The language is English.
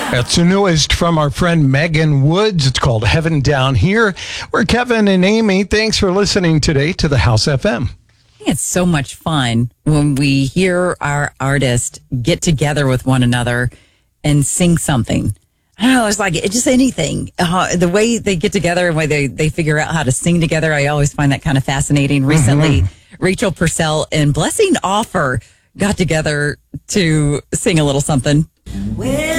That's the newest from our friend Megan Woods. It's called Heaven Down Here. We're Kevin and Amy. Thanks for listening today to the House FM. It's so much fun when we hear our artists get together with one another and sing something. I don't know, it's like just anything. The way they get together and the way they figure out how to sing together, I always find that kind of fascinating. Recently, Rachel Purcell and Blessing Offor got together to sing a little something.